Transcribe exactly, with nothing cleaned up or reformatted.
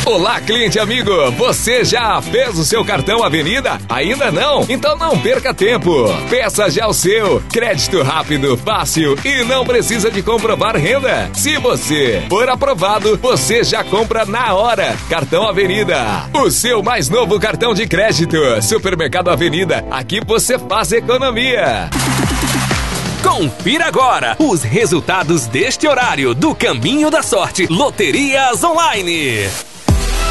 Olá, cliente amigo! Você já fez o seu cartão Avenida? Ainda não? Então não perca tempo! Peça já o seu! Crédito rápido, fácil e não precisa de comprovar renda. Se você for aprovado, você já compra na hora. Cartão Avenida, o seu mais novo cartão de crédito. Supermercado Avenida, aqui você faz economia. Confira agora os resultados deste horário do Caminho da Sorte Loterias Online.